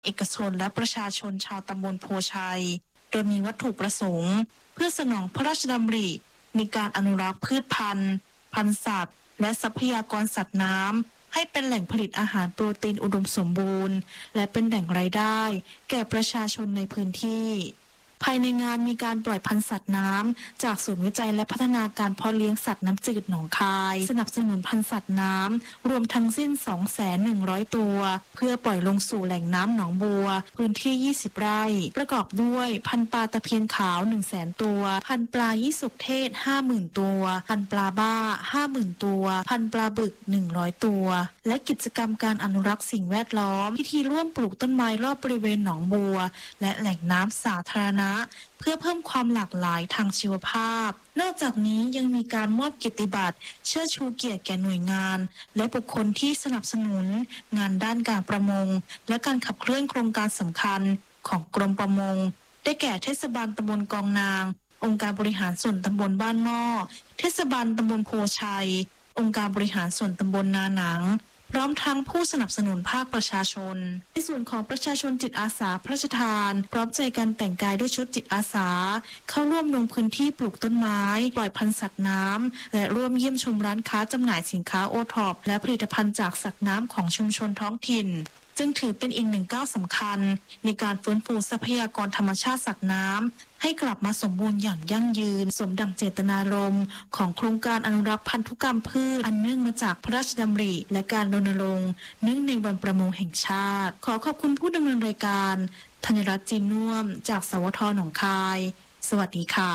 เอกชนและประชาชนชาวตำบลโพชัยโดยมีวัตถุประสงค์เพื่อสนองพระราชดำริในการอนุรักษ์พืชพันธุ์พันธุ์สัตว์และทรัพยากรสัตว์น้ำให้เป็นแหล่งผลิตอาหารโปรตีนอุดมสมบูรณ์และเป็นแหล่งรายได้แก่ประชาชนในพื้นที่ภายในงานมีการปล่อยพันธุ์สัตว์น้ำจากศูนย์วิจัยและพัฒนาการเพาะเลี้ยงสัตว์น้ำจืดหนองคายสนับสนุนพันธุ์สัตว์น้ำรวมทั้งสิ้น 2,100 ตัวเพื่อปล่อยลงสู่แหล่งน้ำหนองบัวพื้นที่ 20 ไร่ประกอบด้วยพันธุ์ปลาตะเพียนขาว 100,000 ตัวพันธุ์ปลายี่สุกเทศ 50,000 ตัวพันธุ์ปลาบ้า 50,000 ตัวพันธุ์ปลาบึก 100 ตัวและกิจกรรมการอนุรักษ์สิ่งแวดล้อมพิธีร่วมปลูกต้นไม้รอบบริเวณหนองบัวและแหล่งน้ำสาธารณะเพื่อเพิ่มความหลากหลายทางชีวภาพนอกจากนี้ยังมีการมอบเกียรติบัตรเชิดชูเกียรติแก่หน่วยงานและบุคคลที่สนับสนุนงานด้านการประมงและการขับเคลื่อนโครงการสำคัญของกรมประมงได้แก่เทศบาลตำบลกองนางองค์การบริหารส่วนตำบลบ้านหม้อเทศบาลตำบลโพชัยองค์การบริหารส่วนตำบลนาหนังพร้อมทั้งผู้สนับสนุนภาคประชาชนในส่วนของประชาชนจิตอาสาพระราชทานพร้อมใจกันแต่งกายด้วยชุดจิตอาสาเข้าร่วมลงพื้นที่ปลูกต้นไม้ปล่อยพันธุ์สัตว์น้ำและร่วมเยี่ยมชมร้านค้าจำหน่ายสินค้าโอท็อปและผลิตภัณฑ์จากสัตว์น้ำของชุมชนท้องถิ่นจึงถือเป็นอีกหนึ่งก้าวสำคัญในการฟื้นฟูทรัพยากรธรรมชาติสัตว์น้ำให้กลับมาสมบูรณ์อย่างยั่งยืนสมดังเจตนารมณ์ของโครงการอนุรักษ์พันธุกรรมพืชอันเนื่องมาจากพระราชดำริและการรณรงค์เนื่องในวันประมงแห่งชาติขอขอบคุณผู้ดำเนินรายการธัญรัตน์จีนน่วมจากสวทหนองคายสวัสดีค่ะ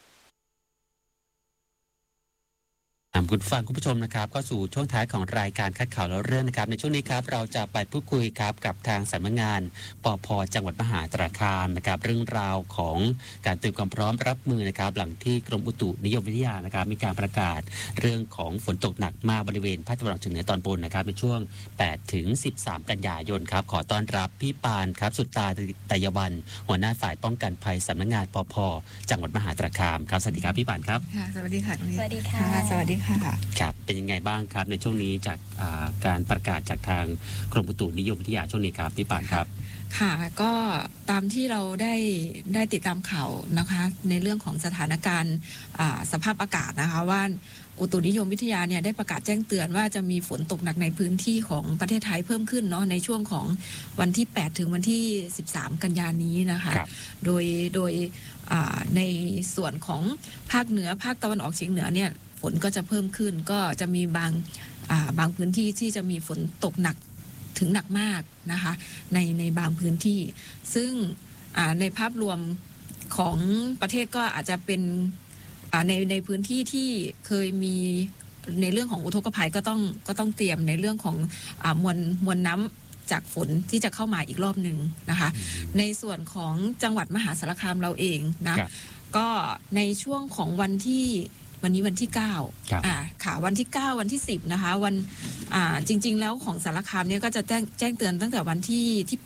คุณฟังคุณผู้ชมนะครับก็สู่ช่วงท้ายของรายการคัดข่าวแล้วเรื่องนะครับในช่วงนี้ครับเราจะไปพูดคุยครับกับทางสำนักงานปภ.จังหวัดมหาสารคามนะครับเรื่องราวของการเตรียมความพร้อมรับมือนะครับหลังที่กรมอุตุนิยมวิทยานะครับมีการประกาศเรื่องของฝนตกหนักมากบริเวณภาคตะวันออกเฉียงเหนือตอนบนนะครับในช่วง8 ถึง 13 กันยายนครับขอต้อนรับพี่ปานครับสุตตาไตยวันหัวหน้าฝ่ายป้องกันภัยสำนักงานปภ.จังหวัดมหาสารคามครับสวัสดีครับพี่ปานครับสวัสดีค่ะสวัสดีค่ะสวัสดีค่ะครับเป็นยังไงบ้างครับในช่วงนี้จากการประกาศจากทางกรมอุตุนิยมวิทยาช่วงนี้ครับพี่ปานครับค่ะก็ตามที่เราได้ติดตามข่าวนะคะในเรื่องของสถานการณ์สภาพอากาศนะคะว่าอุตุนิยมวิทยาเนี่ยได้ประกาศแจ้งเตือนว่าจะมีฝนตกหนักในพื้นที่ของประเทศไทยเพิ่มขึ้นเนาะในช่วงของวันที่8ถึงวันที่13กันยายนนี้นะคะโดยในส่วนของภาคเหนือภาคตะวันออกเฉียงเหนือเนี่ยฝนก็จะเพิ่มขึ้นก็จะมีบางพื้นที่ที่จะมีฝนตกหนักถึงหนักมากนะคะในบางพื้นที่ซึ่งในภาพรวมของประเทศก็อาจจะเป็นในพื้นที่ที่เคยมีในเรื่องของอุทกภัยก็ต้องเตรียมในเรื่องของมวลน้ำจากฝนที่จะเข้ามาอีกรอบหนึ่งนะคะในส่วนของจังหวัดมหาสารคามเราเองนะก็ในช่วงของวันนี้วันที่9ค่ะวันที่9วันที่10นะคะวันจริงๆแล้วของสารคามเนี่ยก็จะแจ้งเตือนตั้งแต่วันที่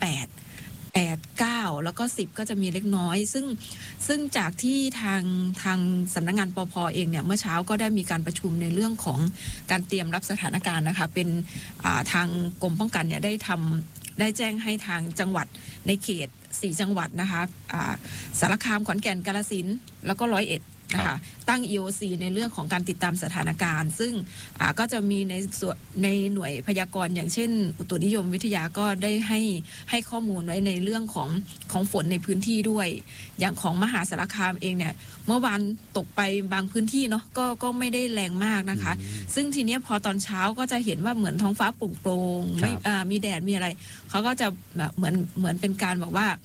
8 9แล้วก็10ก็จะมีเล็กน้อยซึ่งจากที่ทางสำนักงานปภ.เองเนี่ยเมื่อเช้าก็ได้มีการประชุมในเรื่องของการเตรียมรับสถานการณ์นะคะเป็นทางกรมป้องกันเนี่ยได้แจ้งให้ทางจังหวัดในเขต4จังหวัดนะคะสารคามขอนแก่นกาฬสินธุ์แล้วก็101นะคะตั้ง EOC ในเรื่องของการติดตามสถานการณ์ซึ่งก็จะมีในหน่วยพยากรณ์อย่างเช่นอุตุนิยมวิทยาก็ได้ให้ข้อมูลไว้ในเรื่องของฝนในพื้นที่ด้วยอย่างของมหาสารคามเองเนี่ยเมื่อวานตกไปบางพื้นที่เนาะก็ไม่ได้แรงมากนะคะซึ่งทีนี้พอตอนเช้าก็จะเห็นว่าเหมือนท้องฟ้าโปร่งๆไม่มีแดดมีอะไรเขาก็จะแบบเหมือนเป็นการบอกว่า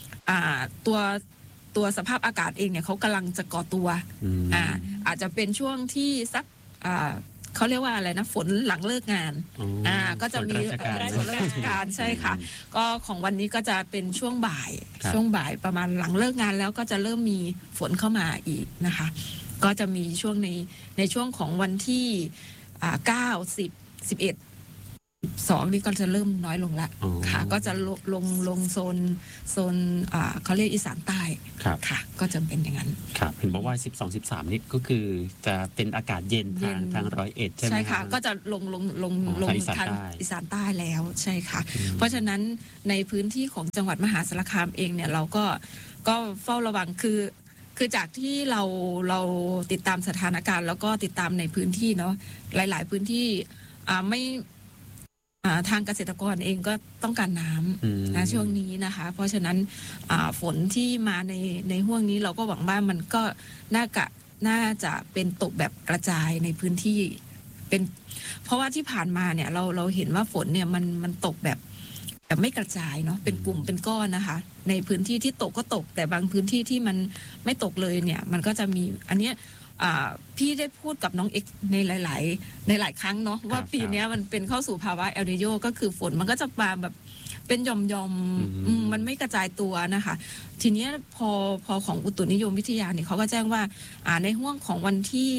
ตัวสภาพอากาศเองเนี่ยเขากำลังจะก่อตัวอาจจะเป็นช่วงที่สักเขาเรียกว่าอะไรนะฝนหลังเลิกงานก็จะมีฝนราชการใช่ค่ะก็ของวันนี้ก็จะเป็นช่วงบ่ายประมาณหลังเลิกงานแล้วก็จะเริ่มมีฝนเข้ามาอีกนะคะก็จะมีช่วงในช่วงของวันที่9 10 11 2นี่ก็จะเริ่มน้อยลงละค่ะก็จะลงโซนเขาเรียกอีสานใต้ค่ะก็จะเป็นอย่างนั้นครับเห็นบอกว่า12-13นี่ก็คือจะเป็นอากาศเย็นทาง101ใช่ไหมใช่ค่ะก็จะลงทางอีสานใต้แล้วใช่ค่ะเพราะฉะนั้นในพื้นที่ของจังหวัดมหาสารคามเองเนี่ยเราก็เฝ้าระวังคือจากที่เราติดตามสถานการณ์แล้วก็ติดตามในพื้นที่เนาะหลายๆพื้นที่ไม่ทางเกษตรกรเองก็ต้องการน้ำนะช่วงนี้นะคะเพราะฉะนั้นฝนที่มาในห่วงนี้เราก็หวังว่ามันก็น่าจะเป็นตกแบบกระจายในพื้นที่เป็นเพราะว่าที่ผ่านมาเนี่ยเราเห็นว่าฝนเนี่ยมันตกแบบไม่กระจายเนาะเป็นกลุ่มเป็นก้อนนะคะในพื้นที่ที่ตกก็ตกแต่บางพื้นที่ที่มันไม่ตกเลยเนี่ยมันก็จะมีอันเนี้ยพี่ได้พูดกับน้องเอ็กในหลายครั้งเนาะว่าปีนี้มันเป็นเข้าสู่ภาวะเอลนิโญก็คือฝนมันก็จะมาแบบเป็นหย่อมมันไม่กระจายตัวนะคะทีนี้พอของอุตุนิยมวิทยาเนี่ยเขาก็แจ้งว่าในห่วงของวันที่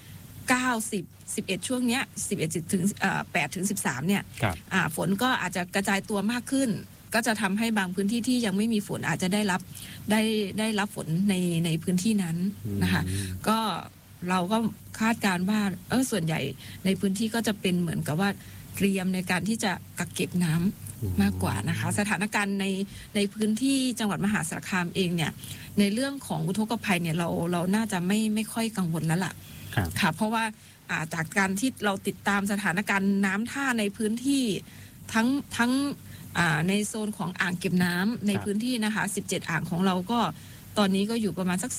9-10-11ช่วงเนี้ย11ถึง8ถึง13เนี่ยฝนก็อาจจะกระจายตัวมากขึ้นก็จะทำให้บางพื้นที่ที่ยังไม่มีฝนอาจจะได้รับฝนในพื้นที่นั้นนะคะก็เราก็คาดการณ์ว่าส่วนใหญ่ในพื้นที่ก็จะเป็นเหมือนกับว่าเตรียมในการที่จะกักเก็บน้ำมากกว่านะคะสถานการณ์ในพื้นที่จังหวัดมหาสารคามเองเนี่ยในเรื่องของอุทกภัยเนี่ยเราน่าจะไม่ค่อยกังวลแล้วล่ะค่ะเพราะว่าจากการที่เราติดตามสถานการณ์น้ำท่าในพื้นที่ทั้งในโซนของอ่างเก็บน้ำในพื้นที่นะคะ17อ่างของเราก็ตอนนี้ก็อยู่ประมาณสัก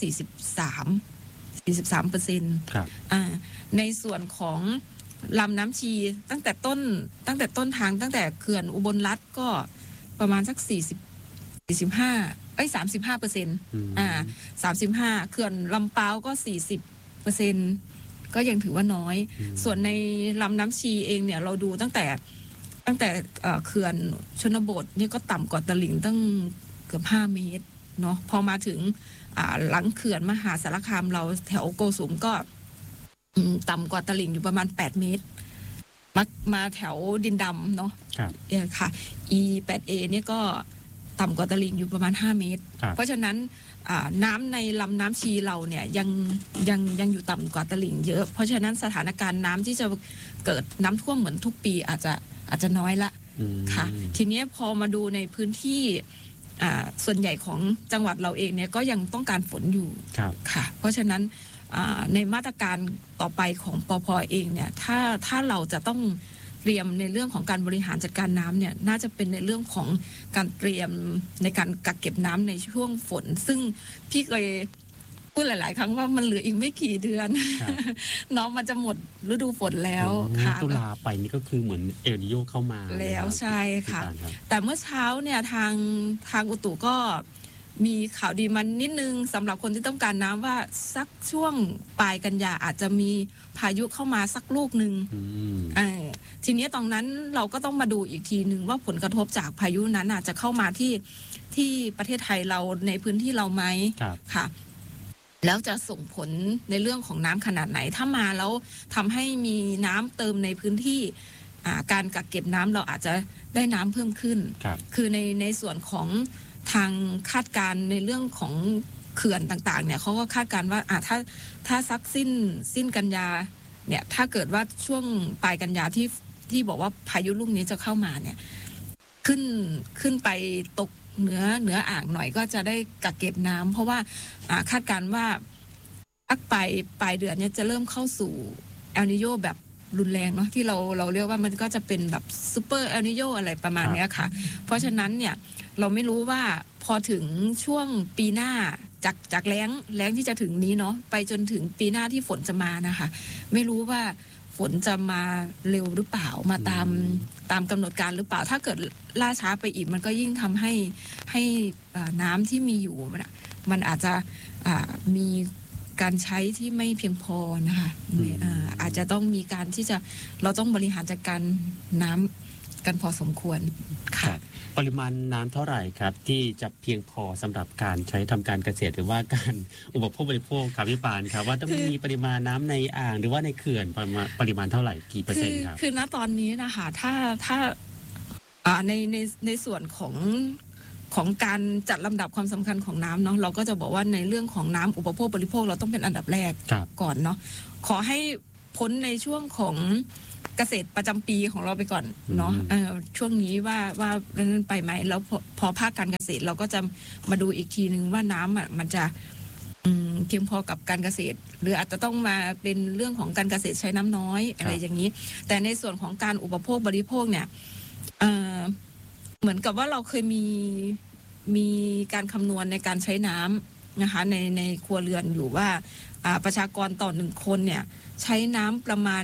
43% ครับในส่วนของลำน้ำชีตั้งแต่ต้นทางตั้งแต่เขื่อนอุบลรัตน์ก็ประมาณสัก35% 35เขื่อนลำปาวก็40%ก็ยังถือว่าน้อยส่วนในลำน้ำชีเองเนี่ยเราดูตั้งแต่เขื่อนชนบทนี่ก็ต่ำกว่าตลิ่งตั้งเกือบ5เมตรเนาะพอมาถึงหลังเขื่อนมหาสารคามเราแถวโกสุมก็ต่ำกว่าตลิ่งอยู่ประมาณ8เมตรมาแถวดินดำเนาะค่ะ E8A เนี่ยก็ต่ำกว่าตลิ่งอยู่ประมาณ5เมตรเพราะฉะนั้นน้ำในลำน้ำชีเราเนี่ยยังอยู่ต่ำกว่าตลิ่งเยอะเพราะฉะนั้นสถานการณ์น้ำที่จะเกิดน้ำท่วมเหมือนทุกปีอาจจะน้อยละค่ะทีนี้พอมาดูในพื้นที่ส่วนใหญ่ของจังหวัดเราเองเนี่ยก็ยังต้องการฝนอยู่ค่ะเพราะฉะนั้นในมาตรการต่อไปของปภ.เองเนี่ยถ้าเราจะต้องเตรียมในเรื่องของการบริหารจัดการน้ำเนี่ยน่าจะเป็นในเรื่องของการเตรียมในการกักเก็บน้ำในช่วงฝนซึ่งพี่เคยพูดหลายๆครั้งว่ามันเหลืออีกไม่กี่เดือนน้องมันจะหมดฤดูฝนแล้วค่ะตุลาไปนี่ก็คือเหมือนเอลนิโญเข้ามาแล้วใช่ค่ะแต่เมื่อเช้าเนี่ยทางอุตุก็มีข่าวดีมันนิดนึงสำหรับคนที่ต้องการน้ำว่าสักช่วงปลายกันยาอาจจะมีพายุเข้ามาสักลูกหนึ่งทีนี้ตรงนั้นเราก็ต้องมาดูอีกทีหนึ่งว่าผลกระทบจากพายุนั้นอาจจะเข้ามาที่ประเทศไทยเราในพื้นที่เราไหมค่ะแล้วจะส่งผลในเรื่องของน้ำขนาดไหนถ้ามาแล้วทำให้มีน้ำเติมในพื้นที่การกักเก็บน้ำเราอาจจะได้น้ำเพิ่มขึ้นคือในส่วนของทางคาดการในเรื่องของเขื่อนต่างๆเนี่ยเขาก็คาดการว่าถ้าสักสิ้นกันยาเนี่ยถ้าเกิดว่าช่วงปลายกันยาที่บอกว่าพายุลูกนี้จะเข้ามาเนี่ยขึ้นไปตกเหนืออ่างหน่อยก็จะได้กักเก็บน้ำเพราะว่าคาดการว่าปลายเดือนนี้จะเริ่มเข้าสู่เอลนิโญแบบรุนแรงเนาะที่เราเรียกว่ามันก็จะเป็นแบบซูเปอร์เอลนิโญอะไรประมาณนี้ค่ะเพราะฉะนั้นเนี่ยเราไม่รู้ว่าพอถึงช่วงปีหน้าจากแล้งที่จะถึงนี้เนาะไปจนถึงปีหน้าที่ฝนจะมานะคะไม่รู้ว่าฝนจะมาเร็วหรือเปล่ามาตามกำหนดการหรือเปล่าถ้าเกิดล่าช้าไปอีกมันก็ยิ่งทำให้น้ำที่มีอยู่มันอาจจะมีการใช้ที่ไม่เพียงพอนะคะอาจจะต้องมีการที่เราต้องบริหารจัดการน้ำกันพอสมควรค่ะปริมาณน้ำเท่าไหร่ครับที่จะเพียงพอสำหรับการใช้ทำการเกษตรหรือว่าการอุปโภคบริโภคครับพี่ปานครับว่าต้องมีปริมาณน้ำในอ่างหรือว่าในเขื่อนปริมาณเท่าไหร่กี่เปอร์เซ็นต์ครับคือณตอนนี้นะคะถ้าในส่วนของการจัดลำดับความสำคัญของน้ำเนาะเราก็จะบอกว่าในเรื่องของน้ำอุปโภคบริโภคเราต้องเป็นอันดับแรกก่อนเนาะขอให้พ้นในช่วงของเกษตรประจำปีของเราไปก่อนเนาะช่วงนี้ว่านั้นไปไหมแล้วพอภาคการเกษตรเราก็จะมาดูอีกทีนึงว่าน้ำมันจะเพียงพอกับการเกษตรหรืออาจจะต้องมาเป็นเรื่องของการเกษตรใช้น้ำน้อยอะไรอย่างนี้แต่ในส่วนของการอุปโภคบริโภคเนี่ยเหมือนกับว่าเราเคยมีการคำนวณในการใช้น้ำนะคะในครัวเรือนอยู่ว่าประชากรต่อ1คนเนี่ยใช้น้ำประมาณ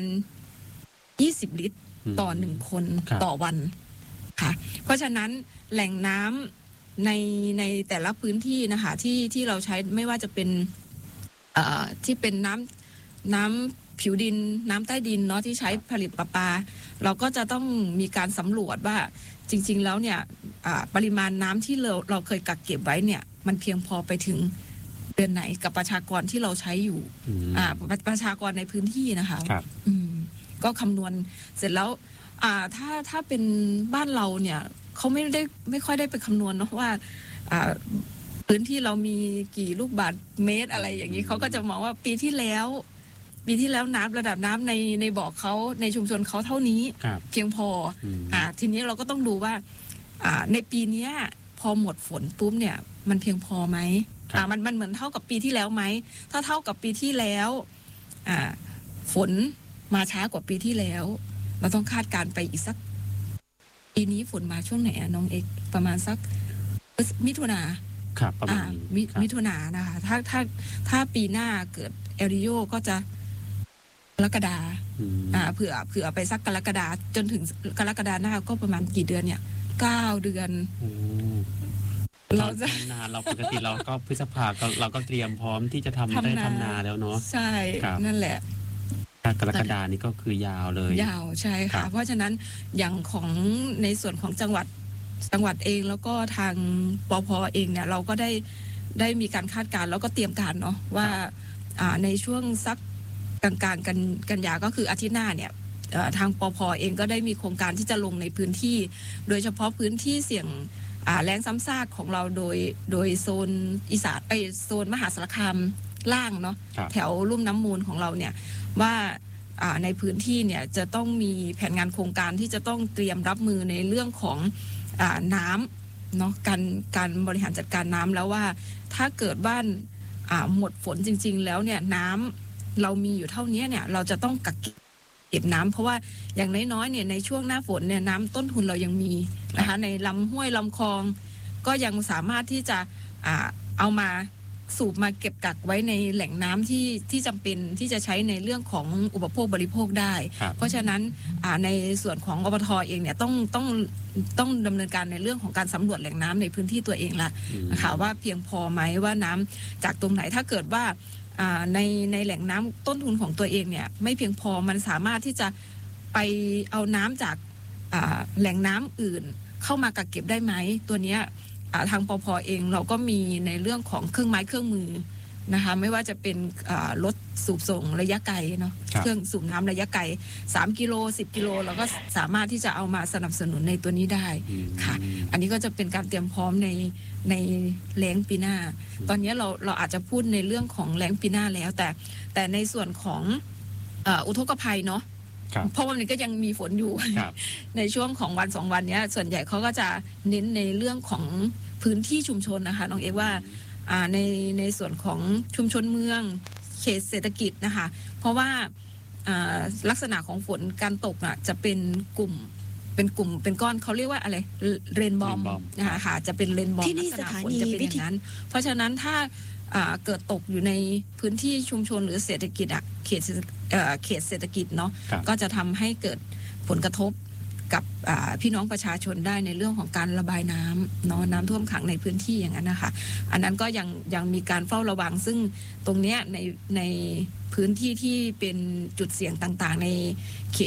20 ลิตรต่อ1คนต่อวันค่ะเพราะฉะนั้นแหล่งน้ำในแต่ละพื้นที่นะคะที่เราใช้ไม่ว่าจะเป็นที่เป็นน้ำผิวดินน้ำใต้ดินเนาะที่ใช้ผลิตประปาเราก็จะต้องมีการสำรวจว่าจริงๆแล้วเนี่ยปริมาณน้ำที่เราเคยกักเก็บไว้เนี่ยมันเพียงพอไปถึงเดือนไหนกับประชากรที่เราใช้อยู่ประชากรในพื้นที่นะคะก็คำนวณเสร็จแล้วถ้าเป็นบ้านเราเนี่ยเขาไม่ค่อยได้ไปคำนวณเนาะว่าพื้นที่เรามีกี่ลูกบาศก์เมตรอะไรอย่างนี้เขาก็จะมองว่าปีที่แล้วน้ำระดับน้ำในบ่อเขาในชุมชนเขาเท่านี้เพียงพอทีนี้เราก็ต้องดูว่าในปีนี้พอหมดฝนปุ๊บเนี่ยมันเพียงพอไหมมันเหมือนเท่ากับปีที่แล้วไหมถ้าเท่ากับปีที่แล้วฝนมาช้ากว่าปีที่แล้วเราต้องคาดการไปอีกสักปีนี้ฝนมาช่วงไหนน้องเอกประมาณสักมิถุนาครับประมาณมิถุนานะคะถ้าปีหน้าเกิดเอลนิโญก็จะกรกฎาเผื่อไปสักกรกฎาจนถึงกรกฎาหน้าก็ประมาณกี่เดือนเนี่ย9 เดือนเราจะนานเราปกติเราก็พฤษภาเราก็เตรียมพร้อมที่จะทำนาแล้วเนาะใช่นั่นแหละกรกฎานี่ก็คือยาวเลยยาวใช่ค่ะเพราะฉะนั้นอย่างของในส่วนของจังหวัดเองแล้วก็ทางปภ.เองเนี่ยเราก็ได้มีการคาดการณ์แล้วก็เตรียมการเนาะว่าในช่วงสักกลางกันยาก็คืออาทิตย์หน้าเนี่ยทางปภ.เองก็ได้มีโครงการที่จะลงในพื้นที่โดยเฉพาะพื้นที่เสี่ยงแล้งซ้ำซากของเราโดยโซนอีสานโซนมหาสารคามล่างเนาะแถวลุ่มน้ำมูลของเราเนี่ยว่าในพื้นที่เนี่ยจะต้องมีแผนงานโครงการที่จะต้องเตรียมรับมือในเรื่องของน้ำเนาะการบริหารจัดการน้ำแล้วว่าถ้าเกิดว่าหมดฝนจริงๆแล้วเนี่ยน้ำเรามีอยู่เท่านี้เนี่ยเราจะต้องกักเก็บน้ำเพราะว่าอย่างน้อยๆเนี่ยในช่วงหน้าฝนเนี่ยน้ำต้นทุนเรายังมีนะคะในลำห้วยลำคลองก็ยังสามารถที่จะเอามาสูบมาเก็บกักไว้ในแหล่งน้ำที่จำเป็นที่จะใช้ในเรื่องของอุปโภคบริโภคได้เพราะฉะนั้นในส่วนของอบท.เองเนี่ยต้องดำเนินการในเรื่องของการสำรวจแหล่งน้ำในพื้นที่ตัวเองละนะคะว่าเพียงพอไหมว่าน้ำจากตรงไหนถ้าเกิดว่าในแหล่งน้ำต้นทุนของตัวเองเนี่ยไม่เพียงพอมันสามารถที่จะไปเอาน้ำจากแหล่งน้ำอื่นเข้ามากักเก็บได้ไหมตัวเนี้ยทางปภ.เองเราก็มีในเรื่องของเครื่องไม้เครื่องมือนะคะไม่ว่าจะเป็นรถสูบส่งระยะไกลเนาะเครื่องสูบน้ำระยะไกล3 กิโล 10 กิโลเราก็สามารถที่จะเอามาสนับสนุนในตัวนี้ได้ค่ะอันนี้ก็จะเป็นการเตรียมพร้อมในแล้งปีหน้าตอนนี้เราอาจจะพูดในเรื่องของแล้งปีหน้าแล้วแต่ในส่วนของอุทกภัยเนาะเพราะว่ามันก็ยังมีฝนอยู่ในช่วงของวัน2 วันนี้ส่วนใหญ่เขาก็จะเน้นในเรื่องของพื้นที่ชุมชนนะคะน้องเอว่าในส่วนของชุมชนเมืองเขตเศรษฐกิจนะคะเพราะว่าลักษณะของฝนการตกจะเป็นกลุ่มเป็นก้อนเขาเรียกว่าอะไรเรนบอมนะคะจะเป็นเรนบอมลักษณะฝนจะเป็นอย่างนั้นเพราะฉะนั้นถ้าเกิดตกอยู่ในพื้นที่ชุมชนหรือเศรษฐกิจเขตเศรษฐกิจเนาะก็จะทำให้เกิดผลกระทบกับพี่น้องประชาชนได้ในเรื่องของการระบายน้ำเนาะน้ำท่วมขังในพื้นที่อย่างนั้นนะคะอันนั้นก็ยังมีการเฝ้าระวังซึ่งตรงเนี้ยในพื้นที่ที่เป็นจุดเสี่ยงต่างๆในเข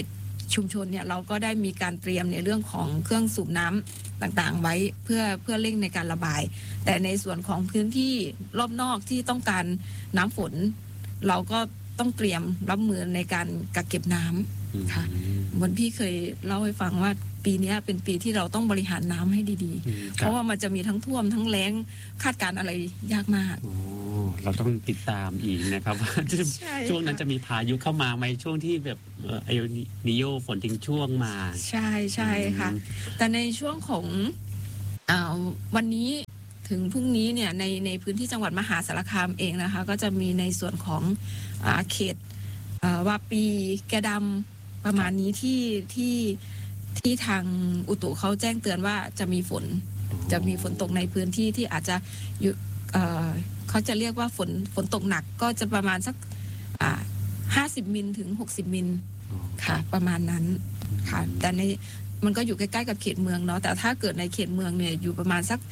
ชุมชนเนี่ยเราก็ได้มีการเตรียมในเรื่องของเครื่องสูบน้ำต่างๆไว้เพื่อเร่งในการระบาย แต่ในส่วนของพื้นที่รอบนอกที่ต้องการน้ำฝน เราก็ต้องเตรียมรับมือในการกักเก็บน้ำค่ะเหมือนพี่เคยเล่าให้ฟังว่าปีนี้เป็นปีที่เราต้องบริหารน้ำให้ดีๆเพราะว่ามันจะมีทั้งท่วมทั้งแล้งคาดการณ์อะไรยากมากเราต้องติดตามอีกนะครับว่าช่วงนั้นจะมีพายุเข้ามาไหมช่วงที่แบบเอลนิโยฝนทิ้งช่วงมาใช่ค่ะแต่ในช่วงของวันนี้ถึงพรุ่งนี้เนี่ยในพื้นที่จังหวัดมหาสารคามเองนะคะก็จะมีในส่วนของเขตวาปีแกดำประมาณนี้ที่ทางอุตุเขาแจ้งเตือนว่าจะมีฝนตกในพื้นที่ที่อาจจะอยู่เขาจะเรียกว่าฝนตกหนักก็จะประมาณสัก50 มิลถึง60 มิลค่ะประมาณนั้นค่ะแต่ในมันก็อยู่ใกล้ๆกับเขตเมืองเนาะแต่ถ้าเกิดในเขตเมืองเนี่ยอยู่ประมาณสัก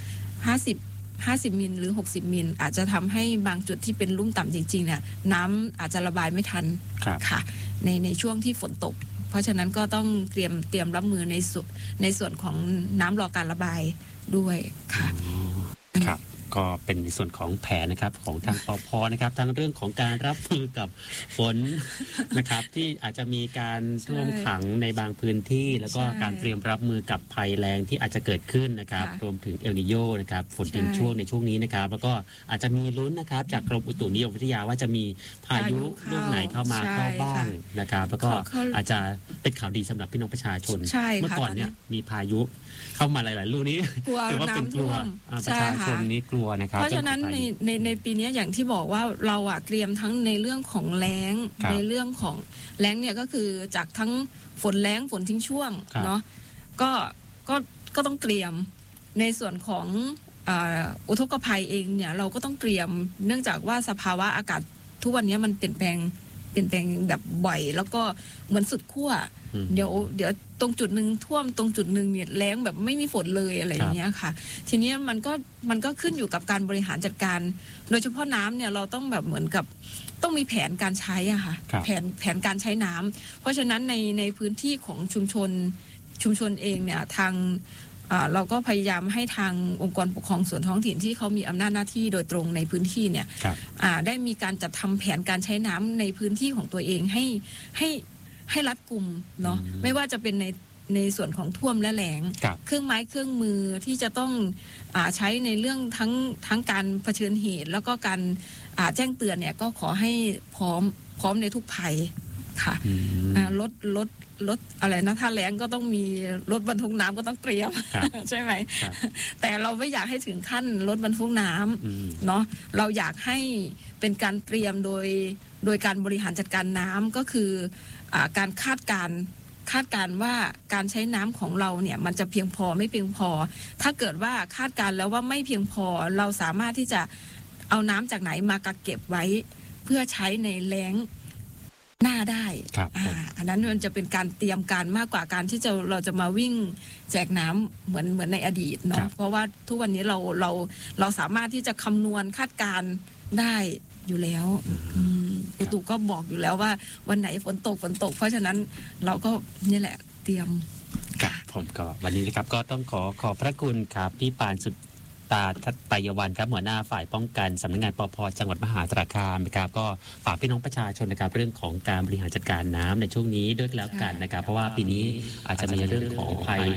50 มิลหรือ60 มิลอาจจะทำให้บางจุดที่เป็นลุ่มต่ำจริงๆเนี่ยน้ำอาจจะระบายไม่ทันค่ะในช่วงที่ฝนตกเพราะฉะนั้นก็ต้องเตรียมรับมือในส่วนของน้ำรอการระบายด้วยค่ะครับก็เป็นในส่วนของแผนนะครับของทางปภนะครับทั้งเรื่องของการรับมือกับฝนนะครับที่อาจจะมีการท่วมขังในบางพื้นที่แล้วก็การเตรียมรับมือกับภัยแล้งที่อาจจะเกิดขึ้นนะครับรวมถึงเอลนิโยนะครับฝนทิ้งช่วงในช่วงนี้นะครับแล้วก็อาจจะมีลุ้นนะครับจากกรมอุตุนิยมวิทยาว่าจะมีพายุลูกไหนเข้าบ้างนะครับแล้วก็อาจจะเป็นข่าวดีสำหรับพี่น้องประชาชนเมื่อก่อนเนี่ยมีพายุเข้ามาหลายๆลูกนี้ถือว่าเป็นกลัวประชาชนนี้กลัวนะครับเพราะฉะนั้นในปีนี้อย่างที่บอกว่าเราเตรียมทั้งในเรื่องของแล้งในเรื่องของแล้งเนี่ยก็คือจากทั้งฝนแล้งฝนทิ้งช่วงเนาะก็ต้องเตรียมในส่วนของอุทกภัยเองเนี่ยเราก็ต้องเตรียมเนื่องจากว่าสภาวะอากาศทุกวันนี้มันเปลี่ยนแปลงแบบบ่อยแล้วก็เหมือนสุดขั้วเดี๋ยวตรงจุดหนึ่งท่วมตรงจุดหนึ่งเนี่ยแล้งแบบไม่มีฝนเลยอะไรอย่างเงี้ยค่ะทีนี้มันก็ขึ้นอยู่กับการบริหารจัดการโดยเฉพาะน้ำเนี่ยเราต้องแบบเหมือนกับต้องมีแผนการใช้อะค่ะแผนการใช้น้ำเพราะฉะนั้นในพื้นที่ของชุมชนเองเนี่ยทางเราก็พยายามให้ทางองค์กรปกครองส่วนท้องถิ่นที่เขามีอำนาจหน้าที่โดยตรงในพื้นที่เนี่ยได้มีการจัดทำแผนการใช้น้ำในพื้นที่ของตัวเองให้รัดกุมเนาะไม่ว่าจะเป็นในส่วนของท่วมและแล้งเครื่องไม้เครื่องมือที่จะต้องใช้ในเรื่องทั้งการเผชิญเหตุแล้วก็การแจ้งเตือนเนี่ยก็ขอให้พร้อมในทุกภัยค่ะรถอะไรนะถ้าแล้งก็ต้องมีรถบรรทุกน้ำก็ต้องเตรียมใช่ไหมแต่เราไม่อยากให้ถึงขั้นรถบรรทุกน้ำเนาะเราอยากให้เป็นการเตรียมโดยการบริหารจัดการน้ำก็คือการคาดการณ์ว่าการใช้น้ำของเราเนี่ยมันจะเพียงพอไม่เพียงพอถ้าเกิดว่าคาดการณ์แล้วว่าไม่เพียงพอเราสามารถที่จะเอาน้ำจากไหนมากักเก็บไว้เพื่อใช้ในแล้งหน้าได้อันนั้นมันจะเป็นการเตรียมการมากกว่าการที่เราจะมาวิ่งแจกน้ำเหมือนในอดีตเนาะเพราะว่าทุกวันนี้เราสามารถที่จะคำนวณคาดการณ์ได้อยู่แล้วอุตุก็บอกอยู่แล้วว่าวันไหนฝนตกเพราะฉะนั้นเราก็นี่แหละเตรียมครับผมก็วันนี้นะครับก็ต้องขอพระคุณครับพี่ปานสุดตาทัตไตยวันครับหัวหน้าฝ่ายป้องกันสำนักงานปภ.จังหวัดมหาสารคามนะครับก็ฝากพี่น้องประชาชนนะครับเรื่องของการบริหารจัดการน้ำในช่วงนี้ด้วยแล้วกันนะครับเพราะว่าปีนี้อาจจะมีเรื่องของภัย